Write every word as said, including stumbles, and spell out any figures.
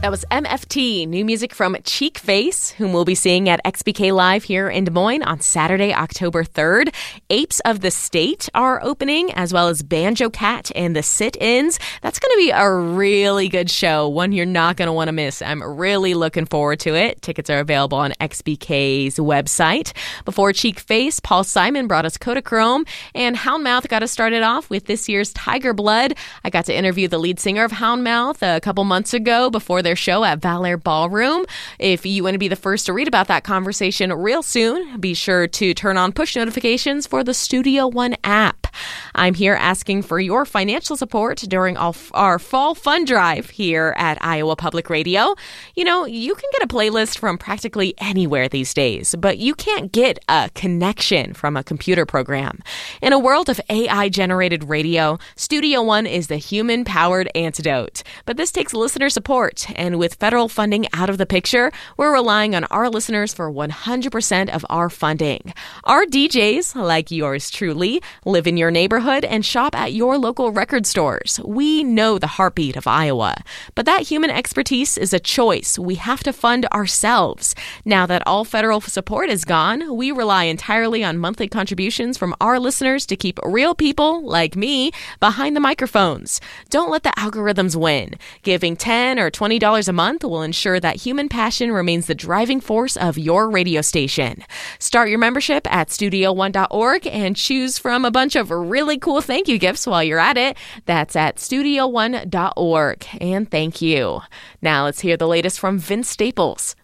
That was M F T, new music from Cheek Face, whom we'll be seeing at X B K Live here in Des Moines on Saturday, October third. Apes of the State are opening, as well as Banjo Cat and the Sit-Ins. That's going to be a really good show, one you're not going to want to miss. I'm really looking forward to it. Tickets are available on X B K's website. Before Cheek Face, Paul Simon brought us Kodachrome, and Houndmouth got us started off with this year's Tiger Blood. I got to interview the lead singer of Houndmouth a couple months ago before their show at Valor Ballroom. If you want to be the first to read about that conversation real soon, be sure to turn on push notifications for the Studio One app. I'm here asking for your financial support during our fall fund drive here at Iowa Public Radio. You know, you can get a playlist from practically anywhere these days, but you can't get a connection from a computer program. In a world of A I-generated radio, Studio One is the human-powered antidote. But this takes listener support, and with federal funding out of the picture, we're relying on our listeners for one hundred percent of our funding. Our D Js, like yours truly, live in your neighborhood and shop at your local record stores. We know the heartbeat of Iowa. But that human expertise is a choice we have to fund ourselves. Now that all federal support is gone, we rely entirely on monthly contributions from our listeners to keep real people, like me, behind the microphones. Don't let the algorithms win. Giving ten dollars or twenty dollars a month will ensure that human passion remains the driving force of your radio station. Start your membership at studio one dot org and choose from a bunch of really cool thank you gifts while you're at it. That's at studio one dot org. And thank you. Now let's hear the latest from Vince Staples.